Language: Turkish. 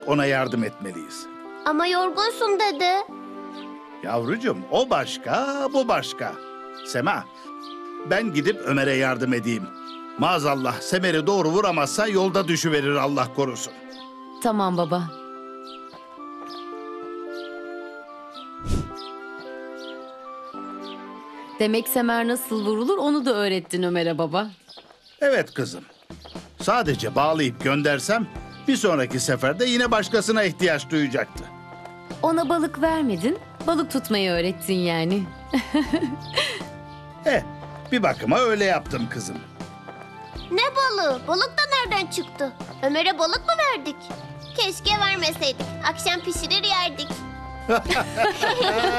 Ona yardım etmeliyiz. Ama yorgunsun dede. Yavrucuğum, o başka, bu başka. Sema, ben gidip Ömer'e yardım edeyim. Maazallah Semer'i doğru vuramazsa yolda düşüverir, Allah korusun. Tamam baba. Demek Semer nasıl vurulur onu da öğrettin Ömer'e baba. Evet kızım. Sadece bağlayıp göndersem bir sonraki seferde yine başkasına ihtiyaç duyacaktı. Ona balık vermedin, balık tutmayı öğrettin yani. Bir bakıma öyle yaptım kızım. Ne balığı? Balık da nereden çıktı? Ömer'e balık mı verdik? Keşke vermeseydik. Akşam pişirir yerdik.